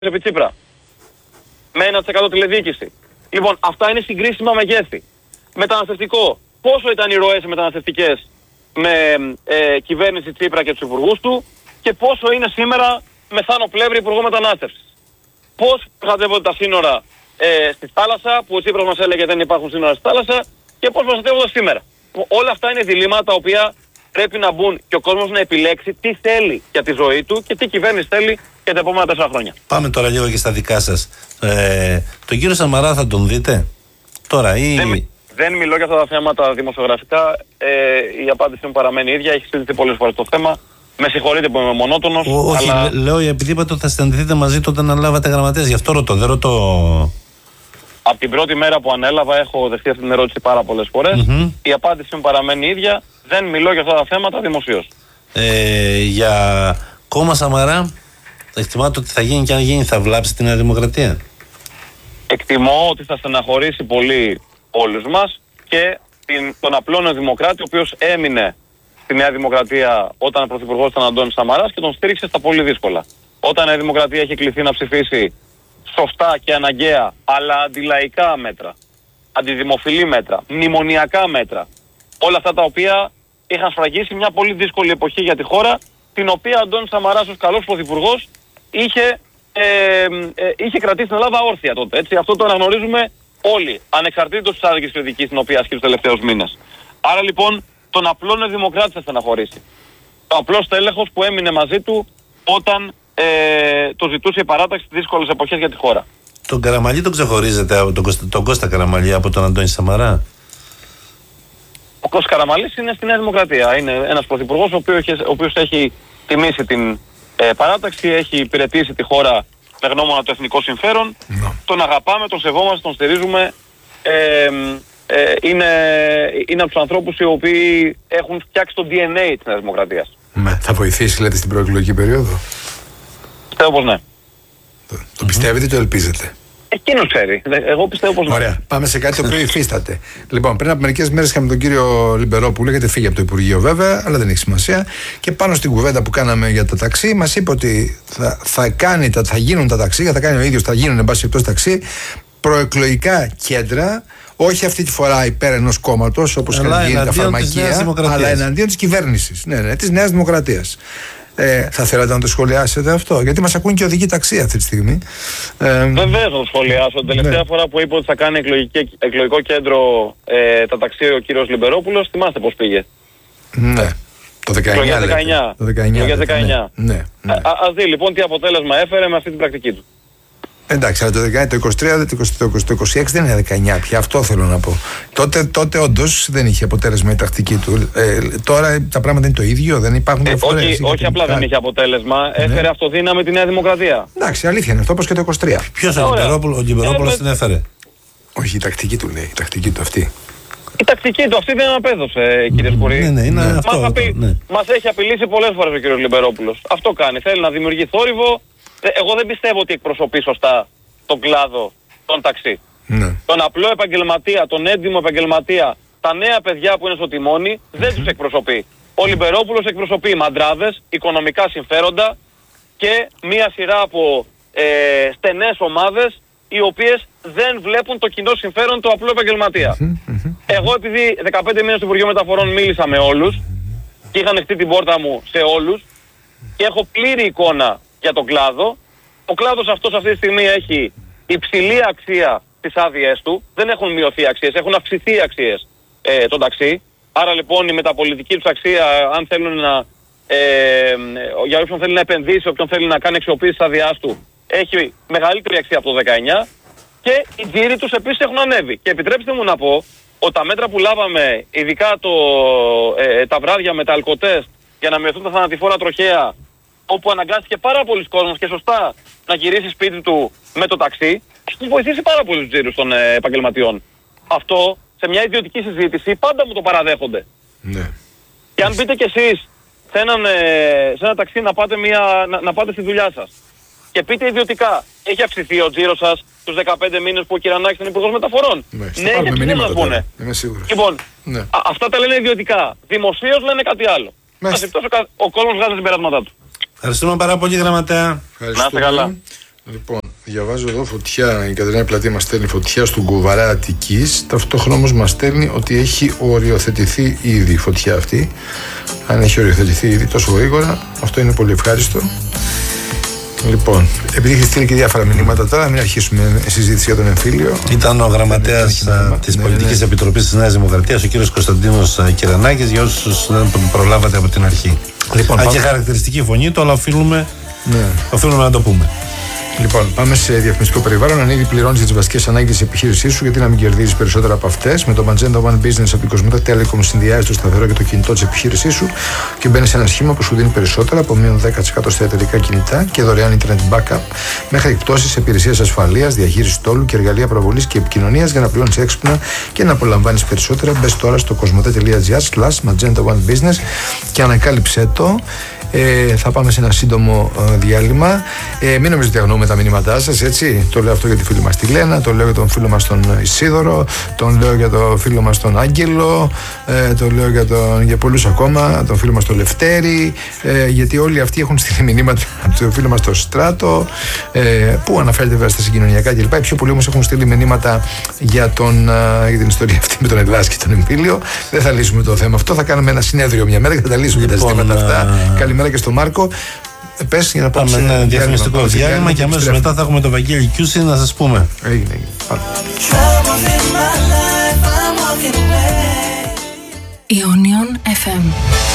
επί Τσίπρα. Με 1% τηλεδιοίκηση. Λοιπόν, αυτά είναι συγκρίσιμα μεγέθη. Μεταναστευτικό. Πόσο ήταν οι ροές μεταναστευτικές με κυβέρνηση Τσίπρα και τους υπουργούς του και πόσο είναι σήμερα με Θάνο Πλεύρη υπουργό μετανάστευσης. Πώς προστατεύονται τα σύνορα στη θάλασσα, που ο Τσίπρας μας έλεγε δεν υπάρχουν σύνορα στη θάλασσα, και πώς προστατεύονται σήμερα. Όλα αυτά είναι διλήμματα τα οποία πρέπει να μπουν και ο κόσμος να επιλέξει τι θέλει για τη ζωή του και τι κυβέρνηση θέλει για τα επόμενα 4 χρόνια. Πάμε τώρα λίγο και στα δικά σας. Τον κύριο Σαμαρά θα τον δείτε τώρα ή... Δεν μιλώ για αυτά τα θέματα δημοσιογραφικά. Η απάντηση μου παραμένει ίδια. Έχει συζητηθεί πολλές φορές το θέμα. Με συγχωρείτε που είμαι μονότονος. Όχι, αλλά... λέω επειδή είπατε ότι θα συναντηθείτε μαζί του όταν αναλάβατε γραμματέας. Γι' αυτό ρωτώ, δεν ρωτώ. Από την πρώτη μέρα που ανέλαβα έχω δεχτεί αυτή την ερώτηση πάρα πολλές φορές. Η απάντηση μου παραμένει ίδια. Δεν μιλώ για αυτά τα θέματα δημοσίως. Για κόμμα Σαμαρά, εκτιμάτε ότι θα γίνει και αν γίνει θα βλάψει τη Νέα Δημοκρατία? Εκτιμώ ότι θα στεναχωρήσει πολύ όλους μας και τον απλό νεοδημοκράτη, ο οποίος έμεινε στη Νέα Δημοκρατία όταν ο πρωθυπουργός ήταν Αντώνης Σαμαράς και τον στήριξε στα πολύ δύσκολα. Όταν η Νέα Δημοκρατία έχει κληθεί να ψηφίσει σωστά και αναγκαία, αλλά αντιλαϊκά μέτρα, αντιδημοφιλή μέτρα, μνημονιακά μέτρα, όλα αυτά τα οποία είχαν σφραγίσει μια πολύ δύσκολη εποχή για τη χώρα, την οποία ο Αντώνης Σαμαράς ως καλός πρωθυπουργός είχε κρατήσει την Ελλάδα όρθια τότε. Έτσι. Αυτό το αναγνωρίζουμε όλοι, ανεξαρτήτως της άδικης κριτικής την οποία ασκεί τους τελευταίους μήνες. Άρα λοιπόν τον απλό δημοκράτη θα στεναχωρήσει. Το απλό στέλεχος που έμεινε μαζί του όταν το ζητούσε η παράταξη στις δύσκολες εποχές για τη χώρα. Τον Καραμανλή τον ξεχωρίζετε από τον Κώστα Καραμανλή από τον Αντώνη Σαμαρά? Ο Κώστας Καραμανλής είναι στη Νέα Δημοκρατία. Είναι ένας πρωθυπουργός ο οποίος έχει τιμήσει την παράταξη, έχει υπηρετήσει τη χώρα με γνώμονα το εθνικό συμφέρον. Τον αγαπάμε, τον σεβόμαστε, τον στηρίζουμε. Είναι από τους ανθρώπους οι οποίοι έχουν φτιάξει το DNA της Νέας Δημοκρατίας. Θα βοηθήσει, λέτε, στην προεκλογική περίοδο? Πιστεύω πως ναι. Το πιστεύετε ή το ελπίζετε? Εκείνος ξέρει. Εγώ πιστεύω πως ναι. Ωραία. Πάμε σε κάτι το οποίο υφίσταται. Λοιπόν, πριν από μερικές μέρες είχαμε τον κύριο Λιμπερόπουλο, έχετε φύγει από το Υπουργείο βέβαια, αλλά δεν έχει σημασία. Και πάνω στην κουβέντα που κάναμε για τα ταξί, μας είπε ότι θα γίνουν τα ταξί, θα κάνει ο ίδιος, θα γίνουν εν πάση περιπτώσει ταξί, προεκλογικά κέντρα, όχι αυτή τη φορά υπέρ ενός κόμματος όπως είχαν γίνει τα φαρμακεία, αλλά εναντίον της κυβέρνησης. Ναι, της Νέας Δημοκρατίας. Θα θέλατε να το σχολιάσετε αυτό? Γιατί μας ακούν και οδηγοί ταξί αυτή τη στιγμή. Βεβαίως θα το σχολιάσω. Την τελευταία φορά που είπε ότι θα κάνει εκλογικό κέντρο τα ταξί ο κύριος Λιμπερόπουλος, θυμάστε πώς πήγε? Ναι. Το 19. Το 19. Ναι. Ας δει λοιπόν τι αποτέλεσμα έφερε με αυτή την πρακτική του. Εντάξει, αλλά το 19, το 23, το 26 δεν είναι 19 πια, αυτό θέλω να πω. Τότε όντως δεν είχε αποτέλεσμα η τακτική του. Τώρα τα πράγματα είναι το ίδιο, δεν υπάρχουν διαφορές. Όχι απλά δεν είχε αποτέλεσμα, έφερε αυτοδύναμη τη Νέα Δημοκρατία. Εντάξει, αλήθεια είναι αυτό, όπως και το 23. Ποιος ο Λιμπερόπουλος την έφερε? Όχι, η τακτική του λέει, η τακτική του αυτή. Η τακτική του αυτή δεν απέδωσε, κύριε Σκουρή. Μας έχει απειλήσει πολλές φορές ο κύριος Λιμπερόπουλος. Αυτό κάνει, θέλει να δημιουργεί θόρυβο. Εγώ δεν πιστεύω ότι εκπροσωπεί σωστά τον κλάδο των ταξί. Τον απλό επαγγελματία, τον έντιμο επαγγελματία, τα νέα παιδιά που είναι στο τιμόνι, δεν τους εκπροσωπεί. Ο Λιμπερόπουλος εκπροσωπεί μαντράδες, οικονομικά συμφέροντα και μία σειρά από στενές ομάδες οι οποίες δεν βλέπουν το κοινό συμφέρον του απλού επαγγελματία. Εγώ επειδή 15 μήνες στο Υπουργείο Μεταφορών μίλησα με όλους και είχα ανοιχτεί την πόρτα μου σε όλους και έχω πλήρη εικόνα για τον κλάδο. Ο κλάδος αυτός αυτή τη στιγμή έχει υψηλή αξία στις άδειές του. Δεν έχουν μειωθεί αξίες, έχουν αυξηθεί αξίες των ταξί. Άρα λοιπόν η μεταπολιτική τους αξία, αν θέλουν για όποιον θέλει να επενδύσει, όποιον θέλει να κάνει αξιοποίηση της άδειάς του, έχει μεγαλύτερη αξία από το 19 και οι τζίροι τους επίσης έχουν ανέβει. Και επιτρέψτε μου να πω ότι τα μέτρα που λάβαμε, ειδικά τα βράδια με τα αλκοτέστ για να μειωθούν τα θανατηφόρα τροχαία, όπου αναγκάστηκε πάρα πολλοί κόσμος και σωστά να γυρίσει σπίτι του με το ταξί, έχει βοηθήσει πάρα πολλούς τζίρους των επαγγελματιών. Αυτό σε μια ιδιωτική συζήτηση πάντα μου το παραδέχονται. Ναι. Και αν μπείτε κι εσείς σε ένα ταξί να πάτε στη δουλειά σας και πείτε ιδιωτικά, έχει αυξηθεί ο τζίρος σας τους 15 μήνες που ο Κυρανάκης ήταν υπουργός μεταφορών? Ναι, γιατί δεν μας πούνε. Λοιπόν, αυτά τα λένε ιδιωτικά. Δημοσίως λένε κάτι άλλο. Ο κόσμος βγάζει τα συμπεράσματά του. Ευχαριστούμε πάρα πολύ, γραμματέα. Να είστε καλά. Λοιπόν, διαβάζω εδώ φωτιά. Η Κατερίνα Πλατή μας στέλνει φωτιά στον Κουβαρά Αττικής. Ταυτόχρονα όμως μας στέλνει ότι έχει οριοθετηθεί ήδη η φωτιά αυτή. Αν έχει οριοθετηθεί ήδη τόσο γρήγορα, αυτό είναι πολύ ευχάριστο. Λοιπόν, επειδή έχει στείλει και διάφορα μηνύματα τώρα, μην αρχίσουμε συζήτηση για τον εμφύλιο. Ήταν ο γραμματέας της Πολιτικής Επιτροπής της Νέας Δημοκρατίας, ο κύριος Κωνσταντίνος Κυρανάκης, για όσους δεν προλάβατε από την αρχή. Λοιπόν, και χαρακτηριστική φωνή του, αλλά οφείλουμε να το πούμε. Λοιπόν, πάμε σε διαφημιστικό περιβάλλον. Αν ήδη πληρώνεις τις βασικές ανάγκες της επιχείρησής σου, γιατί να μην κερδίζεις περισσότερα από αυτές? Με το Magenta One Business από την Κοσμοτέ Telecom συνδυάζεις το σταθερό και το κινητό της επιχείρησής σου και μπαίνεις σε ένα σχήμα που σου δίνει περισσότερα από μείον 10% στα εταιρικά κινητά και δωρεάν Internet Backup, μέχρι εκπτώσεις, υπηρεσίες ασφαλείας, διαχείριση τόλου και εργαλεία προβολής και επικοινωνίας για να πληρώνεις έξυπνα και να απολαμβάνεις περισσότερα. Μπες τώρα στο kosmote.gr/Magenta One Business και ανακάλυψέ το. Θα πάμε σε ένα σύντομο διάλειμμα. Μην νομίζετε ότι αγνοούμε τα μηνύματά σας, έτσι. Το λέω αυτό για τη φίλη μας τη Λένα, το λέω για τον φίλο μας τον Ισίδωρο, τον λέω για τον φίλο μας τον Άγγελο, το λέω για πολλούς ακόμα, τον φίλο μας τον Λευτέρη, γιατί όλοι αυτοί έχουν στείλει μηνύματα από τον φίλο μας τον Στράτο, που αναφέρεται βέβαια στα συγκοινωνιακά κλπ. Οι πιο πολλοί όμως έχουν στείλει μηνύματα για την ιστορία αυτή με τον Ελλάς και τον Εμφύλιο. Δεν θα λύσουμε το θέμα αυτό, θα κάνουμε ένα συνέδριο μια μέρα και θα τα λύσουμε τα ζητήματα αυτά. Καλημέρα και στον Μάρκο. Πες για να πάμε σε ένα διαφημιστικό διάλειμμα και αμέσως μετά θα έχουμε τον Βαγγέλη Κιούση να σας πούμε. Έγινε. Ionion FM.